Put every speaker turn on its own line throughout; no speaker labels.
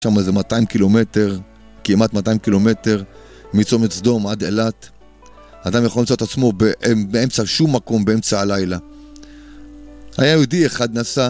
שם איזה 200 קילומטר, כמעט 200 קילומטר, מצומת סדום עד אילת. אדם יכול למצוא את עצמו באמצע שום מקום, באמצע הלילה. היה יהודי אחד נסע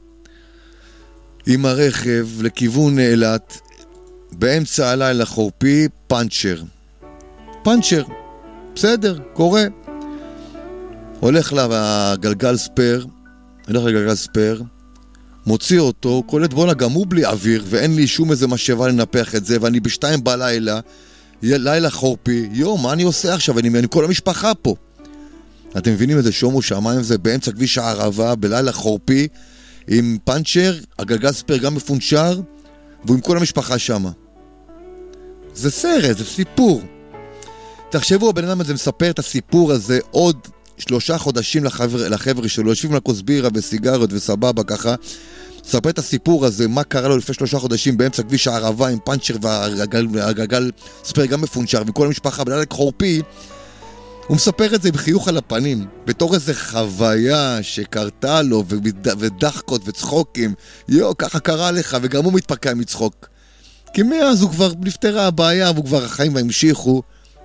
עם הרכב לכיוון אילת, באמצע הלילה חורפי, פאנצ'ר, בסדר, קורה. הולך לגלגל ספר, מוציא אותו, קולט בונה גם הוא בלי אוויר, ואין לי שום איזה משאבה לנפח את זה, ואני ב2 בלילה, לילה חורפי, מה אני עושה עכשיו? אני כל המשפחה פה. אתם מבינים איזה שומו שמיים זה באמצע כביש הערבה, בלילה חורפי, עם פאנצ'ר, הגלגל ספר גם מפונצ'ר, והוא עם כל המשפחה שמה. זה סרט, זה סיפור. תחשבו, הבן אדם הזה מספר את הסיפור הזה עוד 3 חודשים לחבר'ה שלו, יושבים לכוס בירה וסיגריות וסבבה ככה, מספר את הסיפור הזה, מה קרה לו לפני 3 חודשים באמצע כביש הערבה עם פאנצ'ר והגלגל ספר גם מפונצ'ר, וכל המשפחה בלילה חורפי, הוא מספר את זה בחיוך על הפנים, בתור איזה חוויה שקרתה לו, ודחקות וצחוקים, ככה קרה לך, וגם הוא מתפקע מצחוק. כי מאז הוא כבר נפטרה הבעיה, והוא כבר החיים והמשיכו.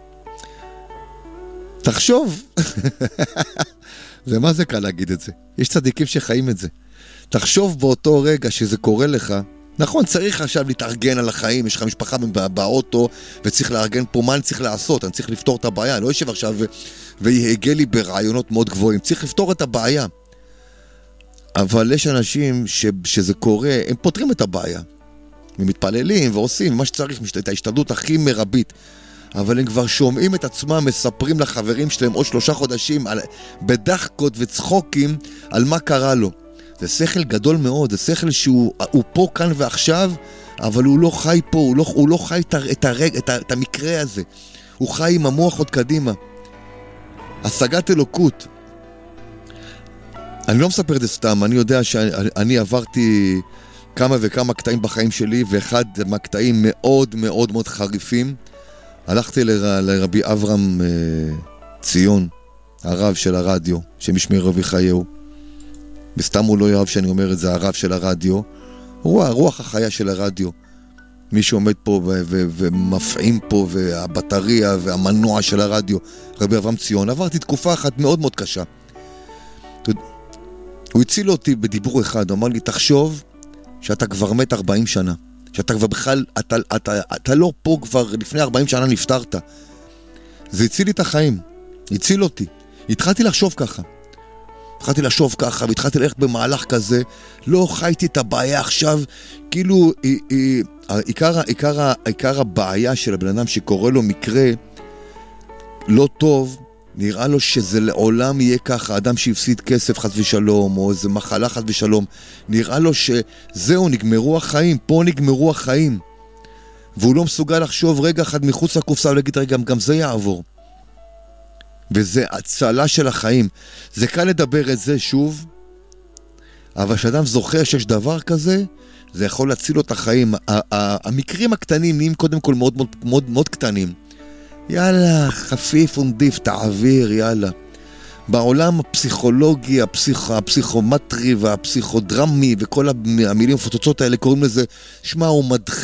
תחשוב, זה מה זה קל להגיד את זה? יש צדיקים שחיים את זה. תחשוב באותו רגע שזה קורה לך, נכון, צריך עכשיו להתארגן על החיים, יש לך משפחה באוטו, וצריך לארגן פה מה אני צריך לעשות, אני צריך לפתור את הבעיה, אני לא יושב עכשיו ויהגה לי ברעיונות מאוד גבוהים, צריך לפתור את הבעיה. אבל יש אנשים שזה קורה, הם פותרים את הבעיה. הם מתפללים ועושים מה שצריך, את ההשתדלות הכי מרבית. אבל הם כבר שומעים את עצמם, מספרים לחברים שלהם עוד 3 חודשים, בדחקות וצחוקים על מה קרה לו. זה שכל גדול מאוד, זה שכל שהוא פה כאן ועכשיו, אבל הוא לא חי פה, הוא לא חי את המקרה הזה. הוא חי עם המוח עוד קדימה. השגת אלוקות. אני לא מספר את זה סתם, אני יודע שאני עברתי כמה וכמה קטעים בחיים שלי, ואחד מהקטעים מאוד מאוד מאוד חריפים, הלכתי לרבי אברהם ציון, הרב של הרדיו, שמשמי רבי חייהו. וסתם הוא לא יאהב שאני אומר את זה, הרב של הרדיו. הוא הרוח החיה של הרדיו. מי שעומד פה ומפעים פה, והבטריה והמנוע של הרדיו, רבי אברהם ציון. עברתי תקופה אחת מאוד מאוד קשה. הוא הציל אותי בדיבור אחד, הוא אמר לי, תחשוב שאתה כבר מת 40 שנה. שאתה כבר בכלל, אתה לא פה כבר לפני 40 שנה נפטרת. זה הציל לי את החיים, הציל אותי. התחלתי לחשוב ככה, והתחלתי ללכת במהלך כזה, לא חייתי את הבעיה עכשיו, כאילו, עיקר הבעיה של הבן אדם שקורא לו מקרה לא טוב, נראה לו שזה לעולם יהיה ככה, אדם שהפסיד כסף חס ושלום, או איזה מחלה חס ושלום, נראה לו שזהו, נגמרו החיים, פה נגמרו החיים. והוא לא מסוגל לחשוב רגע אחד מחוץ לקופסה, ולהגיד רגע, גם זה יעבור. וזה הצלה של החיים. זה קל לדבר את זה שוב, אבל כשאדם זוכר שיש דבר כזה, זה יכול להציל לו את החיים. המקרים הקטנים נהיים קודם כל מאוד מאוד, מאוד, מאוד קטנים. יאללה, חפיף ונדיף, תעביר, יאללה. בעולם הפסיכולוגי, הפסיכומטרי והפסיכודרמי וכל המילים הפוצצות האלה קוראים לזה, שמע, הוא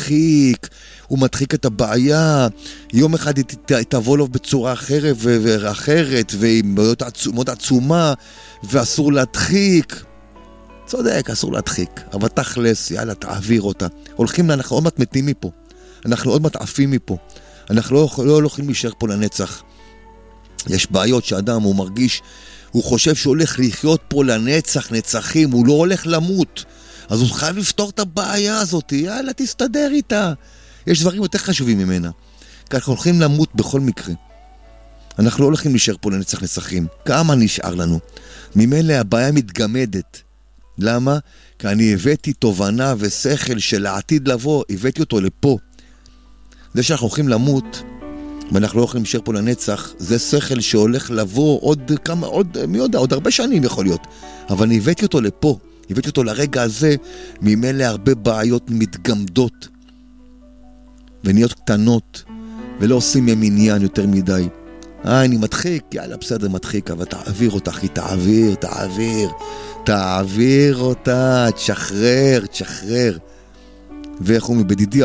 מדחיק את הבעיה, יום אחד היא תבוא לו בצורה אחרת והיא מאוד עצומה, ואסור להדחיק. צודק, אסור להדחיק, אבל תכלס, יאללה, תעביר אותה. אנחנו עוד מעט מתים מפה, אנחנו עוד מעט עפים מפה. אנחנו לא יכולים להישאר פה לנצח. יש בעיות שאדם הוא מרגיש, הוא חושב שהוא הולך לחיות פה לנצח, נצחים, הוא לא הולך למות. אז הוא חייב לפתור את הבעיה הזאת, יאללה, תסתדר איתה. יש דברים יותר חשובים ממנה. כי אנחנו הולכים למות בכל מקרה. אנחנו לא הולכים להישאר פה לנצח נצחים. כמה נשאר לנו? ממילא הבעיה מתגמדת. למה? כי אני הבאתי תובנה ושכל של העתיד לבוא, הבאתי אותו לפה. זה שאנחנו הולכים למות, ואנחנו לא יכולים להישאר פה לנצח, זה שכל שהולך לבוא עוד הרבה שנים יכול להיות. אבל אני הבאתי אותו לפה, הבאתי אותו לרגע הזה, ממילא הרבה בעיות מתגמדות, ונהיות קטנות, ולא עושים מהם עניין יותר מדי. אני מדחיק, יאללה בסדר מדחיק, אבל תעביר אותה אחי, תעביר אותה, תשחרר. ואיך הוא מבדידי